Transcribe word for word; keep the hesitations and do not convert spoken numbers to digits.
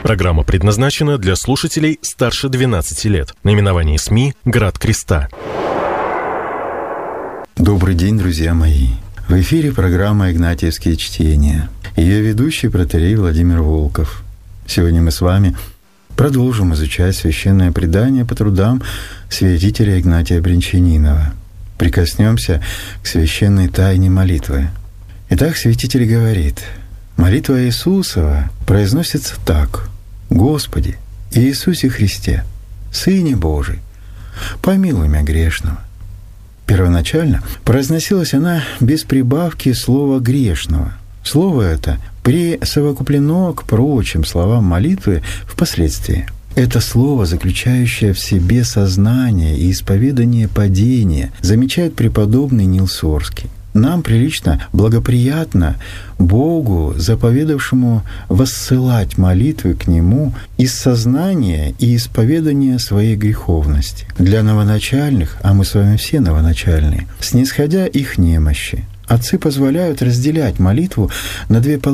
Программа предназначена для слушателей старше двенадцати лет. Наименование СМИ «Град Креста». Добрый день, друзья мои. В эфире программа «Игнатьевские чтения». Ее ведущий протоиерей Владимир Волков. Сегодня мы с вами продолжим изучать священное предание по трудам святителя Игнатия Брянчанинова. Прикоснемся к священной тайне молитвы. Итак, святитель говорит: молитва Иисусова произносится так: «Господи, Иисусе Христе, Сыне Божий, помилуй меня грешного». Первоначально произносилась она без прибавки слова «грешного». Слово это присовокуплено к прочим словам молитвы впоследствии. Это слово, заключающее в себе сознание и исповедание падения, замечает преподобный Нил Сорский. Нам прилично, благоприятно Богу, заповедавшему воссылать молитвы к Нему из сознания и исповедания своей греховности. Для новоначальных, а мы с вами все новоначальные, снисходя их немощи, отцы позволяют разделять молитву на две половины.